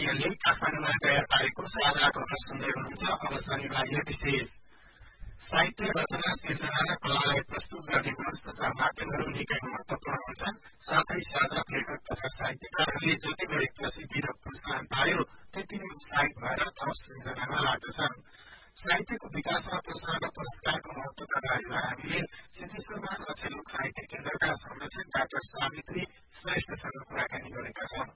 आचार्यले काठमाडौँमा तयार पारेको साझा खबर सुन्दै हुनुहुन्छ। अब शनिबार विशेष साहित्य रचना सिर्जना र कलालाई प्रस्तुत गर्ने मञ्च तथा माध्यमहरू निकै महत्वपूर्ण हुन्छन्। साथै साझा लेखक तथा साहित्यकारहरूले जति बढी प्रसिद्धि र प्रोत्साहन पायो त्यति नै उत्साहित भएर थप सृजनामा लाग्दछन्। साहित्यको विकासमा प्रोत्साहन र पुरस्कारको महत्वका बारेमा हामीले सिद्धेश्वरमान अक्षय लोक साहित्य केन्द्रका संरक्षक डाक्टर सावित्री श्रेष्ठसँग कुराकानी गरेका छौं।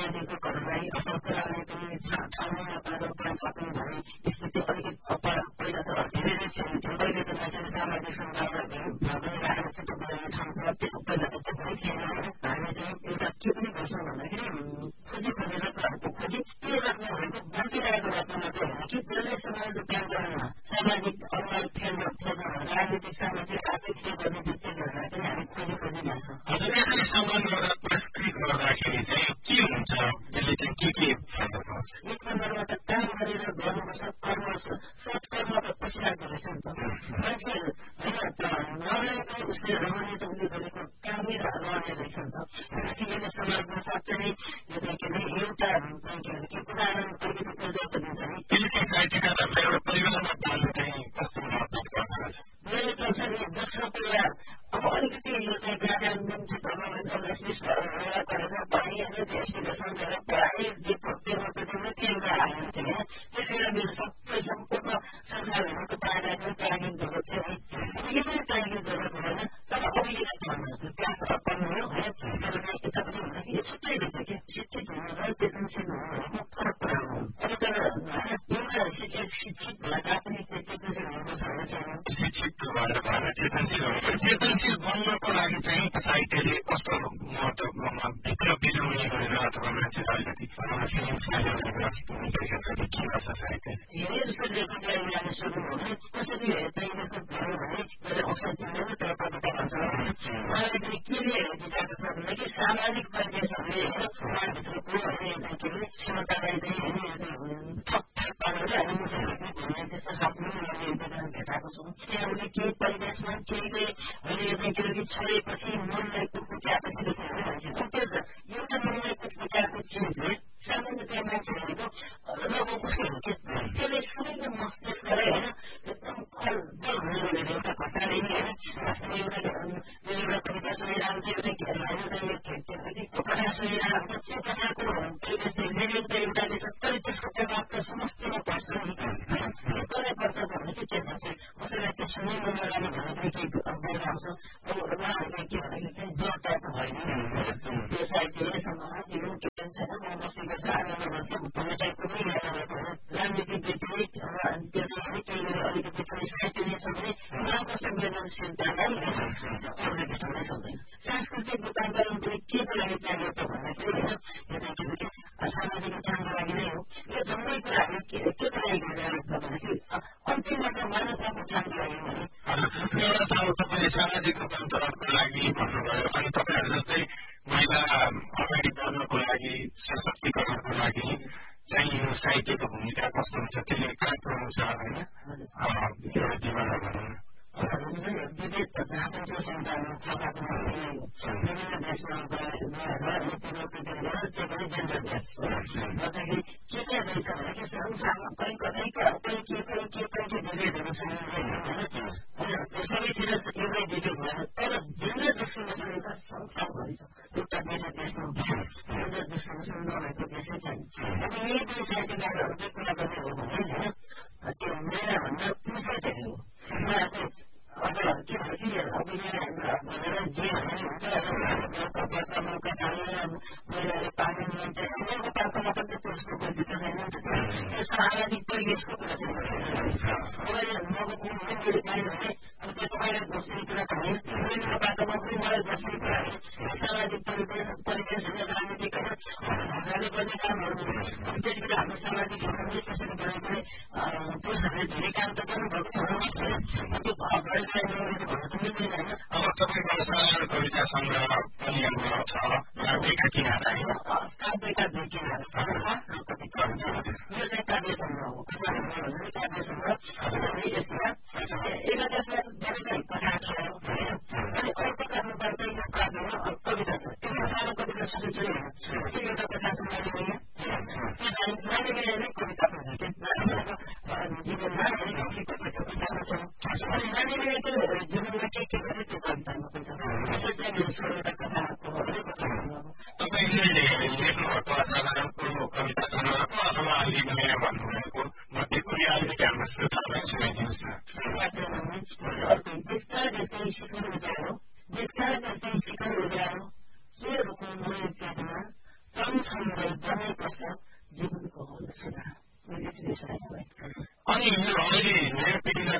सामाजिक राजनीतिक सामाजिक आर्थिक गर्ने व्यक्तिहरूलाई पनि हामी खोजी जान्छौँ। हजुर, यसरी सम्बन्ध गर्दा पुरस्कृत गर्दाखेरि चाहिँ के हुन्छ, यसले चाहिँ के फाइदा पाउँछ? यस सन्दर्भमा त काम गरेर गर्नुपर्छ, कर्म सत्कर्म त पछि लाग्दो रहेछ नि त। मान्छे नरहे पनि उसले रमाउने त उसले गरेको कामै रहने रहेछ नि त। त्यसैले समाजमा साँच्चै नै एउटा उदाहरण प्रकृति जस्तो दिन्छ नि। त्यसले चाहिँ साहित्यकारहरूलाई एउटा परिवारमा पाल्नु चाहिँ कस्तो महत्त्व पर्छ? मेरो त छ नि दोस्रो परिवार। अब अलिकति यो चाहिँ ग्रामीण क्षेत्रमा गरेर पढाइहाल्यो, एजुकेसन गरेर पढाएँ, केन्द्र हाल्नु थियो। त्यसैले मेरो सबै सम्पूर्ण संसारहरूको प्रायको प्रायिक जगत थियो नि। यो पनि प्रायिक जगत हुँदैन, तर अब यसलाई पढ्नु क्लास पढ्नु हो होइन। तर यतापट्टि भन्दाखेरि यो छुट्टै रहेछ कि शिक्षित हुनु र चेतनशील हुनु फरक पराउनु। अब तर एउटा शिक्षित भएका पनि चेतनशील हुनुपर्छ भन्ने छैन। शिक्षित भएर भएर चेतनशील हुनु, चेतनशील बन्नको लागि चाहिँ साहित्यले कस्तो महत्त्वपूर्ण भित्र बिजाउने गरेर अथवा मान्छेलाई अलिकति के गर्छ साहित्यले? धेरै जस्तो लेखकलाई उहाँले सोध्नु भने कसरी लेखक भयो भने मेरो अवसर दिँदैन, तर कविता भन्छ उहाँले पनि केले बुझाएको छ भनेदेखि सामाजिक परिवेशहरूले उहाँभित्रको क्षमतालाई चाहिँ ठप पारेर हामी त्यस्तो खालको योगदान भेटाएको छौँ। त्यहाँले केही परिवेशमा केहीले किनकि छोडेपछि मनलाई कुटकुट्याएपछि लेख्नु भन्छ। एउटा मनलाई कुटकुट्याएको चिजले सामान्यतया मान्छेहरूको उसले त्यसले सुनेको मस्तिष्कलाई होइन एकदम खलबल हुने एउटा घटनाले नि होइन एउटा कविता सुनिरहेको छ, एउटा कथा सुनिरहेको छ, त्यो कथाको परिवेशले एउटाले छ, तर त्यसको प्रभाव त समस्तमा पर्छ नि। कसलाई पर्छ भनेदेखि के भन्छ, कसैलाई त्यो सुनै मन नलाने भन्ने पनि केही बोध आउँछ। अब उहाँहरू चाहिँ के भन्दाखेरि चाहिँ जोड टाइपको होइन, त्यो साहित्यले समाज के छैन म बस्ती गर्छ आनन्द भन्छ भन्ने टाइपको पनि नभएको होइन। राजनीतिक व्यक्तिले त्यो चाहिँ केही अलिकति पनि साहित्य छ भने उहाँ कस्तो वेदनशीलतालाई अरूले भेटाउनै सक्दैन। सांस्कृतिक रूपान्तरण पनि केको लागि चाहियो त भन्दाखेरि होइन, यो चाहिँ सामाजिक उत्थानको लागि नै हो। यो जम्मै कुराहरू केको लागि गरिरहेको भन्दाखेरि अन्तिममा त मानवताको उत्थानको लागि भने एउटा ठाउँ तपाईँले सामाजिक रूपान्तरणको लागि भन्नुभयो, अनि तपाईँहरू जस्तै महिला अगाडि बढ्नको लागि सशक्तिकरणको लागि चाहिँ यो साहित्यको भूमिका कस्तो हुन्छ, त्यसले कहाँ पुऱ्याउँछ होइन एउटा जीवनमा भनौँ विवेक त जहाँ पनि त्यो संसारमा थाहा विभिन्न देशमा त्यो पनि जेन्डर बेस गर्दाखेरि के चाहिँ रहेछ भने संसारमा कहीँ कतै के विभेदहरू छन् होइन। सबैतिर एउटै विवेक भएन, तर जेन्डर डिस्क्रिमिनेसन एउटा संसारभरि छ। एउटा देशमा जेन्डर डिस्क्रिमिनेसन नभएको देशै छैन। अब यही दुई साहित्यकारहरूले कुरा गर्ने हो भने होइन त्यो महिलाभन्दा पुरुषै धेरै हो। अब के भने कि अब भनेर जे भने हुन्छ मौका पालेर महिलाले पाल्ने नियम चाहिँ उनीहरूको पार्कमा पनि पुरुषको गल्ती त छैन। त्यो सामाजिक परिवेशको कुरा चाहिँ तपाईँले मौका पाल्यो भने अब त्यो तपाईँलाई बस्ने कुरा त होइन, उनीहरूको पार्कमा पनि मलाई बस्ने कुरा होइन। सामाजिक परिवेश राजनीतिक जाने पर्ने कामहरू अब त्यति बेला हाम्रो सामाजिक त्यसरी गरे पनि पुरुषहरूले धेरै काम त गर्नुभएको छ। त्यो अब तपाईँको साधारण कविता सङ्ग्रह पनि छ, काव्यका किनारा काव्यका दुई किनारा यो चाहिँ काव्य सङ्ग्रह हो। काव्य सङ्ग्रह यसमा एकादशमा कथा छ अनि अर्को काव्यमा चाहिँ यो काव्यमा कविता छ। त्यो सानो कविता सुनिन्छ एउटा कथा सुनाइदिनु नानीले नै कविता पढ्छ के नानीको जीवनमा नानीको कवितामा छ अनि नानीले जीवनमा के गरे त्यो कवितामा पनि छ त्यसै चाहिँ मेरो 16वटा कथाको तपाईँले लेख्नुभएको असाधारणको कविता सङ्ग्रहको अथवा अहिले नयाँ भन्नुभएको मध्ये कुनै अहिले हाम्रो श्रोताहरूलाई सुनाइदिनुहोस् न देशका जस्तै शिखर उज्यालो देशका जस्तै शिखर उज्यालो के रोक्नु नयाँ पेटमा कम छन्दै जमै पर्छ जीवनको हो लक्षणा अनि यो अहिले नयाँ पिँढीलाई